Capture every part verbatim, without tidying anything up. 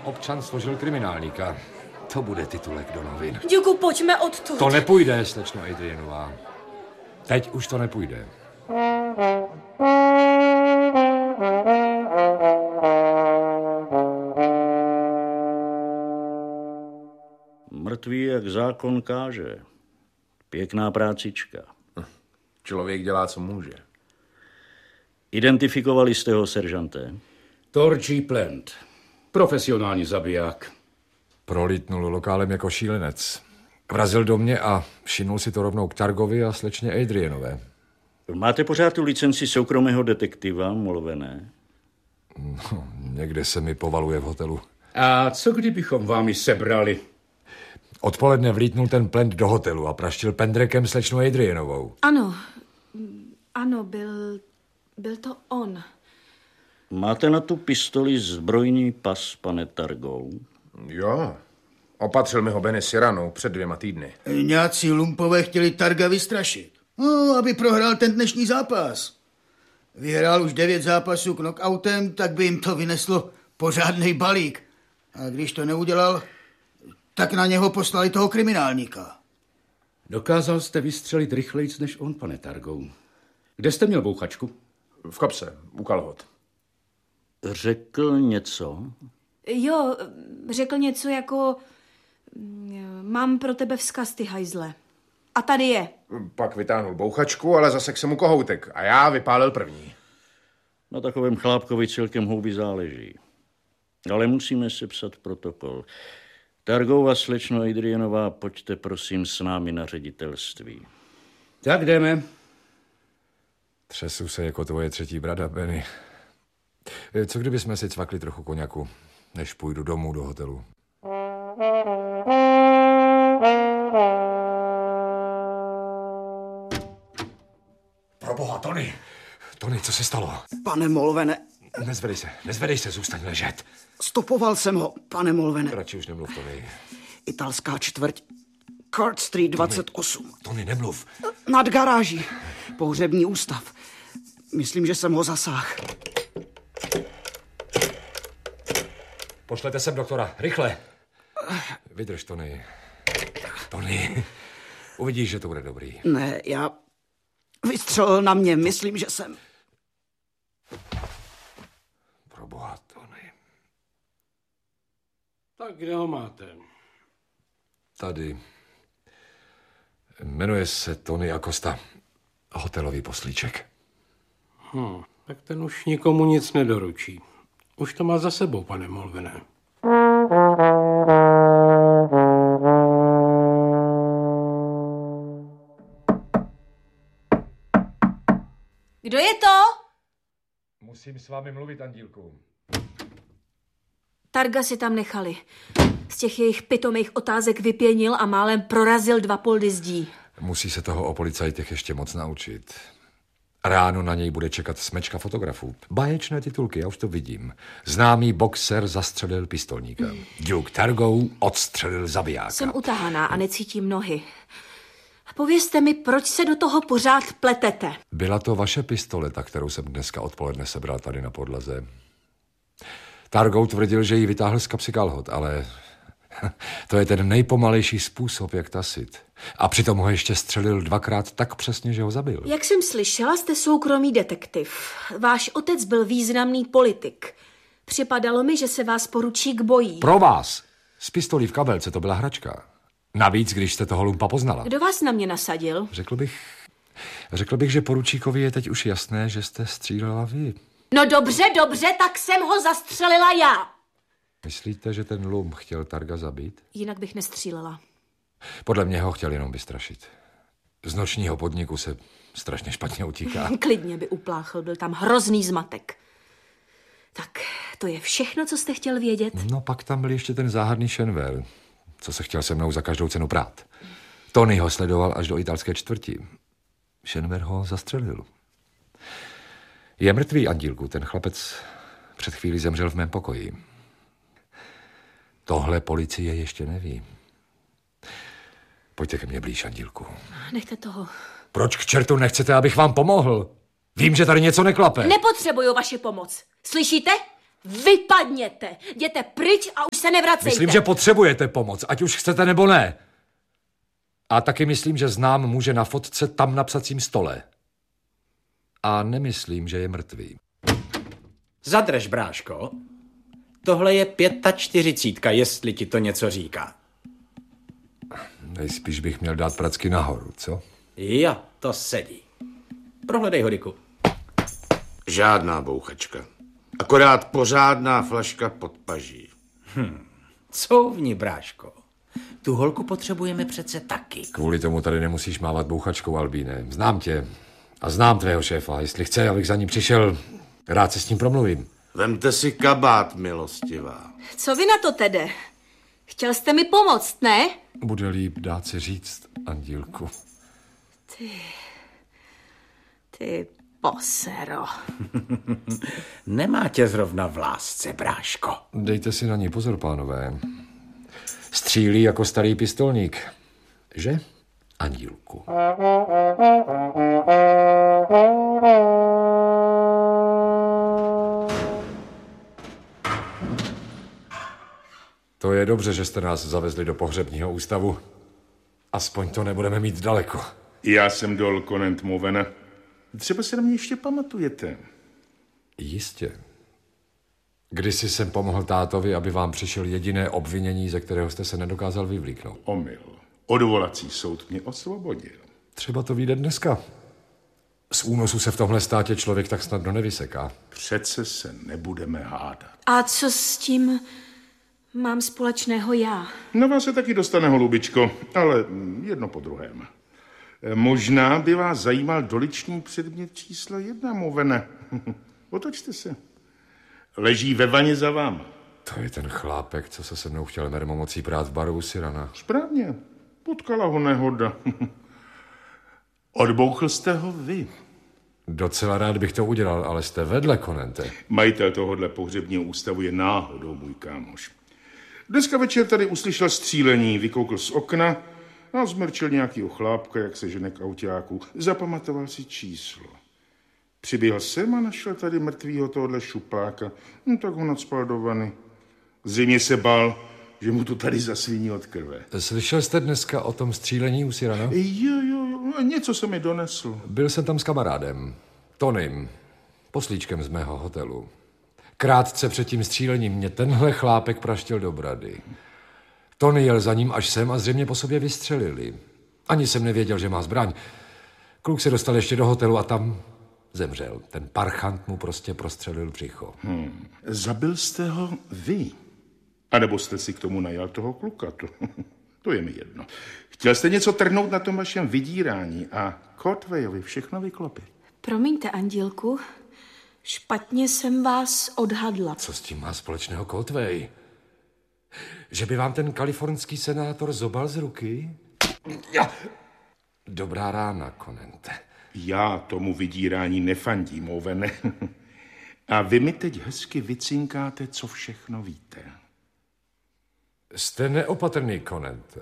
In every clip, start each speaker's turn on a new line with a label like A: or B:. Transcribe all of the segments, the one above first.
A: občan složil kriminálníka. To bude titulek do novin.
B: Děku, pojďme odtud.
A: To nepůjde, slečno Adrianová. Teď už to nepůjde.
C: Mrtvý, jak zákon káže. Pěkná prácička.
D: Člověk dělá, co může.
C: Identifikovali jste ho, seržante?
E: Torčí Plant. Profesionální zabiják.
A: Prolítnul lokálem jako šílenec. Vrazil do mě a všimnul si to rovnou k Targovi a slečně Adrianové.
C: Máte pořád tu licenci soukromého detektiva, Mulvené?
A: No, někde se mi povaluje v hotelu.
E: A co kdybychom vám ji sebrali?
A: Odpoledne vlítnul ten Plant do hotelu a praštil pendrekem slečnu Adrianovou.
B: Ano, ano, byl, byl to on.
C: Máte na tu pistoli zbrojní pas, pane Targou?
D: Jo, opatřil mi ho Benny Cyrano před dvěma týdny.
F: Nějací lumpové chtěli Targa vystrašit. No, aby prohrál ten dnešní zápas. Vyhrál už devět zápasů knockoutem, tak by jim to vyneslo pořádnej balík. A když to neudělal, tak na něho poslali toho kriminálníka.
E: Dokázal jste vystřelit rychlejc než on, pane Targou. Kde jste měl bouchačku?
D: V kapse, u kalhot.
C: Řekl něco?
B: Jo, řekl něco jako mám pro tebe vzkaz, ty hajzle. A tady je.
D: Pak vytáhnul bouchačku, ale zasek se mu kohoutek a já vypálil první.
C: Na takovém chlápkovi celkem houby záleží. Ale musíme sepsat protokol. Targou a slečno Adrianová, pojďte prosím s námi na ředitelství.
E: Tak jdeme.
A: Třesu se jako tvoje třetí brada, Benny. Co kdyby jsme si cvakli trochu koněku, než půjdu domů do hotelu? Proboha, Tony! Tony, co se stalo?
G: Pane Mulvene.
A: Nezvedej se, nezvedej se, zůstaň ležet.
G: Stopoval jsem ho, pane Mulvene.
A: Radši už nemluv, Tony.
G: Italská čtvrť. Court Street dvacet osm.
A: Tony, Tony, nemluv.
G: Nad garáží. Pohřební ústav. Myslím, že jsem ho zasáhl.
A: Pošlete sem doktora, rychle. Vydrž, Tony. Tony, uvidíš, že to bude dobrý.
G: Ne, já... Vystřelil na mě, myslím, že jsem...
A: Proboha, Tony.
E: Tak kde ho máte?
A: Tady. Jmenuje se Tony Acosta. Hotelový poslíček.
E: Hm, tak ten už nikomu nic nedoručí. Už to má za sebou, pane Mulvene.
B: Kdo je to?
A: Musím s vámi mluvit, Andílku.
B: Targa si tam nechali. Z těch jejich pitomých otázek vypěnil a málem prorazil dva poldy zdí.
A: Musí se toho o policajtech ještě moc naučit. Ráno na něj bude čekat smečka fotografů. Báječné titulky, já už to vidím. Známý boxer zastřelil pistolníka. Duke Targou odstřelil zabijáka.
B: Jsem utahaná a necítím nohy. Povězte mi, proč se do toho pořád pletete?
A: Byla to vaše pistoleta, kterou jsem dneska odpoledne sebral tady na podlaze. Targou tvrdil, že ji vytáhl z kapsy kalhot, ale to je ten nejpomalejší způsob, jak tasit. A přitom ho ještě střelil dvakrát tak přesně, že ho zabil.
B: Jak jsem slyšela, jste soukromý detektiv. Váš otec byl významný politik. Připadalo mi, že se vás poručí k boji.
A: Pro vás. Z pistolí v kabelce to byla hračka. Navíc, když jste toho lumpa poznala.
B: Kdo vás na mě nasadil?
A: Řekl bych, řekl bych, že poručíkovi je teď už jasné, že jste střílela vy.
B: No dobře, dobře, tak jsem ho zastřelila já.
A: Myslíte, že ten lump chtěl Targa zabít?
B: Jinak bych nestřílela.
A: Podle mě ho chtěl jenom vystrašit. Z nočního podniku se strašně špatně utíká.
B: Klidně by upláchl, byl tam hrozný zmatek. Tak, to je všechno, co jste chtěl vědět?
A: No pak tam byl ještě ten záhadný Shenwell, co se chtěl se mnou za každou cenu prát. Tony ho sledoval až do italské čtvrti. Shenwell ho zastřelil. Je mrtvý, Andílku, ten chlapec před chvílí zemřel v mém pokoji. Tohle policie ještě neví. Pojďte ke mně blíž, Andílku.
B: Nechte toho.
A: Proč k čertu nechcete, abych vám pomohl? Vím, že tady něco neklape.
B: Nepotřebuju vaši pomoc. Slyšíte? Vypadněte! Jděte pryč a už se nevracejte!
A: Myslím, že potřebujete pomoc, ať už chcete nebo ne. A taky myslím, že znám muže na fotce tam na psacím stole. A nemyslím, že je mrtvý.
H: Zadrž, bráško. Tohle je čtyřicítka, jestli ti to něco říká.
A: Nejspíš bych měl dát pracky nahoru, co?
H: Jo, to sedí. Prohledej hodiku.
I: Žádná bouchačka. Akorát pořádná flaška pod paží.
H: Hm. Couvni, bráško. Tu holku potřebujeme přece taky.
A: Kvůli tomu tady nemusíš mávat bouchačkou, Albíne. Znám tě a znám tvého šéfa. Jestli chce, abych za ním přišel, rád se s ním promluvím.
I: Vemte si kabát, milostivá.
B: Co vy na to, Tede? Chtěl jste mi pomoct, ne?
A: Bude líp dát si říct, Andílku.
B: Ty... Ty posero.
H: Nemá tě zrovna v lásce, bráško.
A: Dejte si na ní pozor, pánové. Střílí jako starý pistolník. Že, Andílku? To je dobře, že jste nás zavezli do pohřebního ústavu. Aspoň to nebudeme mít daleko.
J: Já jsem Dol Konent Movena. Třeba se na mě ještě pamatujete.
A: Jistě. Kdysi jsem pomohl tátovi, aby vám přišel jediné obvinění, ze kterého jste se nedokázal vyvlíknout.
J: Omyl. Odvolací soud mě osvobodil.
A: Třeba to vyjde dneska. Z únosu se v tomhle státě člověk tak snadno nevyseká.
J: Přece se nebudeme hádat.
B: A co s tím mám společného já?
J: Na vás se taky dostane, holubičko, ale jedno po druhém. Možná by vás zajímal doliční předmět číslo jedna, Movene. Otočte se. Leží ve vaně za váma.
A: To je ten chlápek, co se se mnou chtěl mermomocí prát v baru u Cyrana.
J: Správně. Potkala ho nehoda. Odbouchl jste ho vy.
A: Docela rád bych to udělal, ale jste vedle, Konente.
J: Majitel tohohle pohřebního ústavu je náhodou můj kámoš. Dneska večer tady uslyšel střílení, vykoukl z okna a zmrčil nějakýho chlápka, jak se žene k autáku. Zapamatoval si číslo. Přiběhl sem a našel tady mrtvýho tohohle šupláka. No, tak ho nacpal do vany. Zřejmě se bál, že mu to tady zasvíní od krve.
A: Slyšel jste dneska o tom střílení u Cyrana?
J: Jo, jo, jo, něco se mi donesl.
A: Byl jsem tam s kamarádem, Tonym, poslíčkem z mého hotelu. Krátce před tím střílením mě tenhle chlápek praštil do brady. Tony jel za ním až sem a zřejmě po sobě vystřelili. Ani jsem nevěděl, že má zbraň. Kluk se dostal ještě do hotelu a tam zemřel. Ten parchant mu prostě prostřelil břicho.
J: Hmm. Zabil jste ho vy? A nebo jste si k tomu najal toho kluka? To, to je mi jedno. Chtěl jste něco trhnout na tom vašem vydírání a Kotvejovi všechno vyklopit.
B: Promiňte, Andílku, špatně jsem vás odhadla.
A: Co s tím má společného Kotvej? Že by vám ten kalifornský senátor zobal z ruky? Ja. Dobrá rána, Konente.
J: Já tomu vydírání nefandím, Movene. A vy mi teď hezky vycinkáte, co všechno víte.
A: Jste neopatrný, Konente.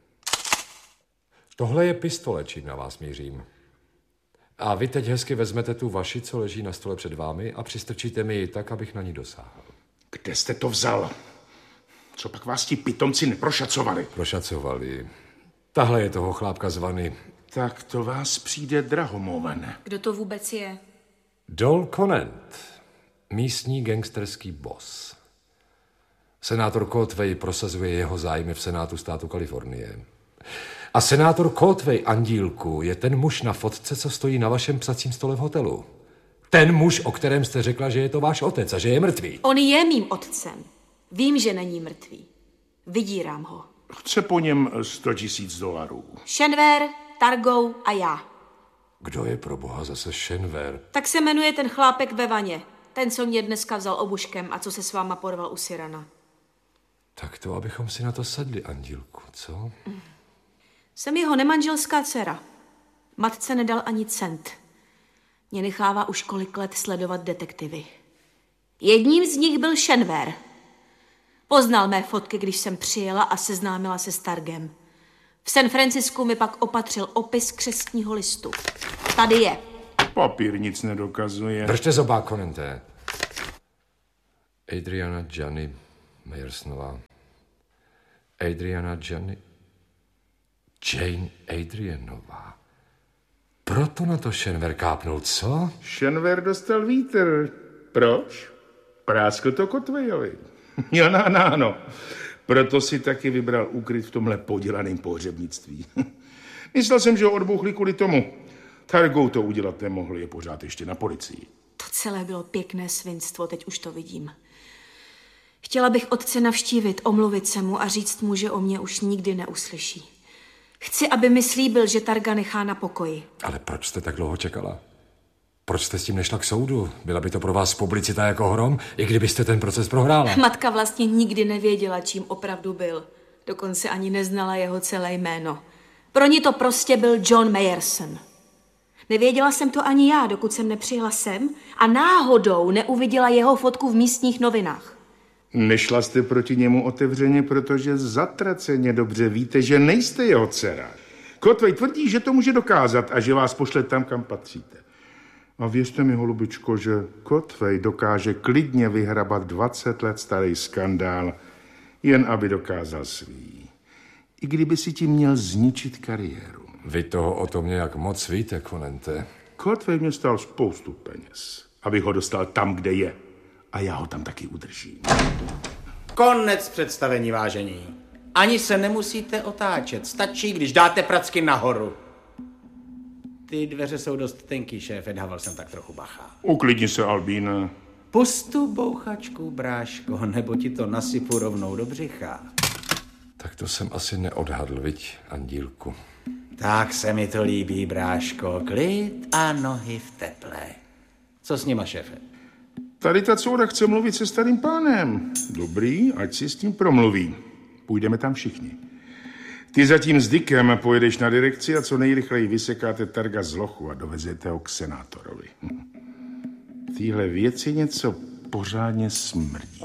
A: Tohle je pistole, čím na vás mířím. A vy teď hezky vezmete tu vaši, co leží na stole před vámi a přistrčíte mi ji tak, abych na ní dosáhl.
J: Kde jste to vzal? Co pak vás ti pitomci neprošacovali?
A: Prošacovali. Tahle je toho chlápka z vany.
J: Tak to vás přijde draho, Movene.
B: Kdo to vůbec je?
A: Dol Konent, místní gangsterský boss. Senátor Kotvej prosazuje jeho zájmy v Senátu státu Kalifornie. A senátor Kotvej, Andílku, je ten muž na fotce, co stojí na vašem psacím stole v hotelu. Ten muž, o kterém jste řekla, že je to váš otec a že je mrtvý.
B: On je mým otcem. Vím, že není mrtvý. Vydírám ho.
J: Chce po něm sto tisíc dolarů.
B: Šenver, Targou a já.
A: Kdo je pro boha zase Šenver?
B: Tak se jmenuje ten chlápek ve vaně. Ten, co mě dneska vzal obuškem a co se s váma porval u Cyrana.
A: Tak to, abychom si na to sedli, Andílku, co?
B: Mm. Jsem jeho nemanželská dcera. Matce nedal ani cent. Mě nechává už kolik let sledovat detektivy. Jedním z nich byl Šenver. Poznal mé fotky, když jsem přijela a seznámila se s Targem. V San Francisku mi pak opatřil opis křestního listu. Tady je.
J: Papír nic nedokazuje.
A: Držte zobák, Konente. Adriana Gianni Meyersonová. Adriana Gianni... Jane Adrianová. Proto na to Schenwer kápnul, co?
J: Schenwer dostal vítr. Proč? Práskl to Kotvejovi. Jo, no, no, no. Proto si taky vybral úkryt v tomhle podělaném pohřebnictví. Myslel jsem, že ho odbouchli kvůli tomu. Targou to udělat nemohli, je pořád ještě na policii.
B: To celé bylo pěkné svinstvo, teď už to vidím. Chtěla bych otce navštívit, omluvit se mu a říct mu, že o mě už nikdy neuslyší. Chci, aby mi slíbil, že Targa nechá na pokoji.
A: Ale proč jste tak dlouho čekala? Proč jste s tím nešla k soudu? Byla by to pro vás publicita jako hrom, i kdybyste ten proces prohrála.
B: Matka vlastně nikdy nevěděla, čím opravdu byl. Dokonce ani neznala jeho celé jméno. Pro ní to prostě byl John Meyerson. Nevěděla jsem to ani já, dokud jsem nepřijela sem a náhodou neuviděla jeho fotku v místních novinách.
J: Nešla jste proti němu otevřeně, protože zatraceně dobře víte, že nejste jeho dcera. Kotvej tvrdí, že to může dokázat a že vás pošle tam, kam patříte. A věřte mi, holubičko, že Kotvej dokáže klidně vyhrabat dvacet let starý skandál, jen aby dokázal svý. I kdyby si tím měl zničit kariéru.
A: Vy toho o tom nějak moc víte, Konente.
J: Kotvej mě stál spoustu peněz, abych ho dostal tam, kde je. A já ho tam taky udržím.
H: Konec představení, vážení. Ani se nemusíte otáčet. Stačí, když dáte pracky nahoru. Ty dveře jsou dost tenký, šéfe, dával jsem tak trochu bacha.
J: Uklidni se, Albína.
H: Pustu bouchačku, bráško, nebo ti to nasypu rovnou do břicha.
A: Tak to jsem asi neodhadl, viď, Andílku.
H: Tak se mi to líbí, bráško. Klid a nohy v teple. Co s nima, šéfe?
J: Tady ta couda chce mluvit se starým pánem. Dobrý, ať si s tím promluví. Půjdeme tam všichni. Ty zatím s Dickem pojedeš na direkci a co nejrychleji vysekáte Targa z lochu a dovezete ho k senátorovi. V téhle věci něco pořádně smrdí.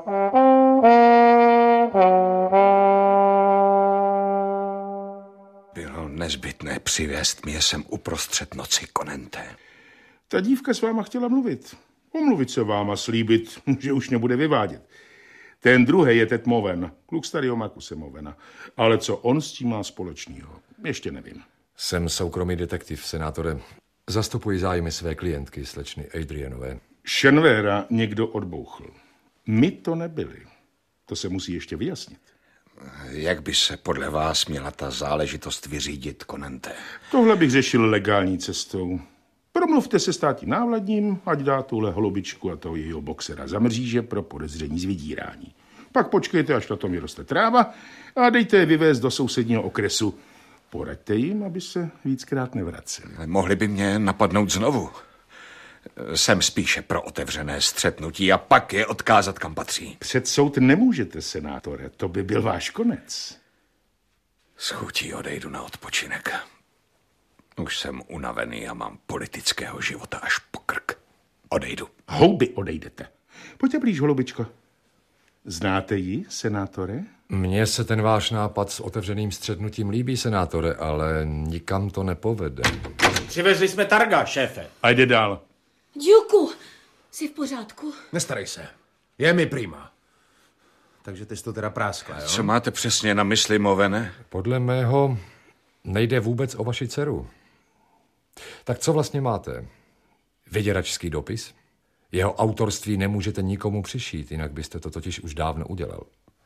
K: Bylo nezbytné přivést mě sem uprostřed noci, Konente.
J: Ta dívka s váma chtěla mluvit. Omluvit se vám a slíbit, že už nebude vyvádět. Ten druhý je Ted Moven, kluk starýho Markuse Movena. Ale co on s tím má společného, ještě nevím.
A: Jsem soukromý detektiv, senátore. Zastupuji zájmy své klientky, slečny Adrianové.
J: Schenwera někdo odbouchl. My to nebyli. To se musí ještě vyjasnit.
K: Jak by se podle vás měla ta záležitost vyřídit, Konente?
J: Tohle bych řešil legální cestou. Promluvte se státním návladním, ať dá tuhle holubičku a toho jejího boxera za mříže pro podezření z vydírání. Pak počkejte, až na tom vyroste tráva a dejte je vyvést do sousedního okresu. Poraďte jim, aby se víckrát nevraceli.
K: Mohli by mě napadnout znovu. Jsem spíše pro otevřené střetnutí a pak je odkázat, kam patří.
J: Před soud nemůžete, senátore, to by byl váš konec.
K: S chutí odejdu na odpočinek. Už jsem unavený a mám politického života až po krk. Odejdu.
J: Houby odejdete. Pojďte blíž, holubičko. Znáte ji, senátore?
A: Mně se ten váš nápad s otevřeným střetnutím líbí, senátore, ale nikam to nepovede.
H: Přivezli jsme Targa, šéfe.
J: A jde dál.
B: Duku, jsi v pořádku?
L: Nestarej se. Je mi prima. Takže ty jsi to teda práskla, jo?
K: Co máte přesně na mysli, Movene?
A: Podle mého nejde vůbec o vaši dceru. Tak co vlastně máte? Vyděračský dopis? Jeho autorství nemůžete nikomu přišít, jinak byste to totiž už dávno udělal.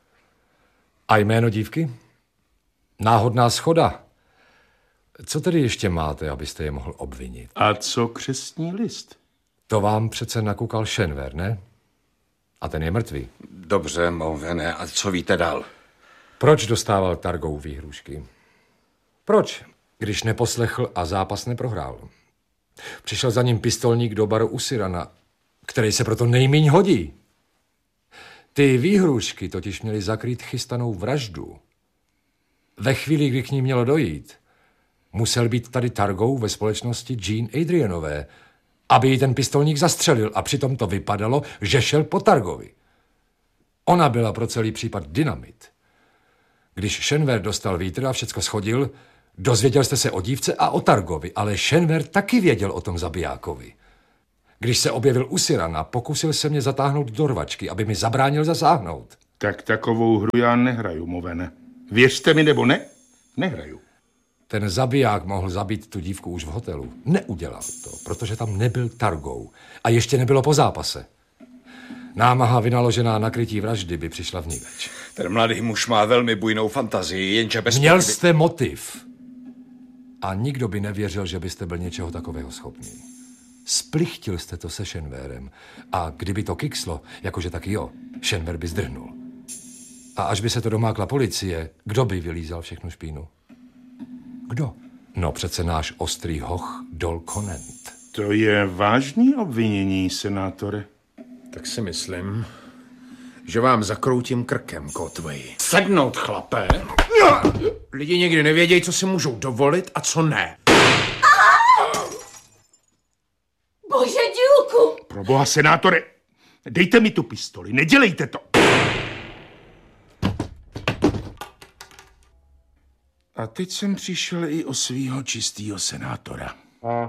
A: A jméno dívky? Náhodná schoda. Co tedy ještě máte, abyste je mohl obvinit?
J: A co křestní list?
A: To vám přece nakukal Schenwer, ne? A ten je mrtvý.
K: Dobře, Movene, a co víte dál?
A: Proč dostával Targou výhrušky? Proč, když neposlechl a zápas neprohrál? Přišel za ním pistolník do baru u Sirana, který se proto nejmíň hodí. Ty výhrušky totiž měly zakrýt chystanou vraždu. Ve chvíli, kdy k ní mělo dojít, musel být tady Targou ve společnosti Jean Adrianové, aby ji ten pistolník zastřelil a přitom to vypadalo, že šel po Targovi. Ona byla pro celý případ dynamit. Když Schenwer dostal vítr a všecko schodil, dozvěděl jste se o dívce a o Targovi, ale Schenwer taky věděl o tom zabijákovi. Když se objevil u Sirana, pokusil se mě zatáhnout do rvačky, aby mi zabránil zasáhnout.
J: Tak takovou hru já nehraju, Movene. Věřte mi nebo ne, nehraju.
A: Ten zabiják mohl zabít tu dívku už v hotelu. Neudělal to, protože tam nebyl Targou. A ještě nebylo po zápase. Námaha vynaložená na krytí vraždy by přišla vniveč.
K: Ten mladý muž má velmi bujnou fantazii, jenže bez
A: Měl
K: pochyby...
A: jste motiv. A nikdo by nevěřil, že byste byl něčeho takového schopný. Splichtil jste to se Šenvérem. A kdyby to kikslo, jakože taky jo, Šenvér by zdrhnul. A až by se to domákla policie, kdo by vylízal všechnu špínu? Kdo? No přece náš ostrý hoch Dol Konent.
J: To je vážný obvinění, senátore.
L: Tak si myslím, že vám zakroutím krkem, Kotway.
H: Sednout, chlape.
L: Lidi někdy nevědějí, co si můžou dovolit a co ne.
B: Bože, dílku!
J: Proboha, senátore, dejte mi tu pistoli, nedělejte to. A teď jsem přišel i o svýho čistýho senátora.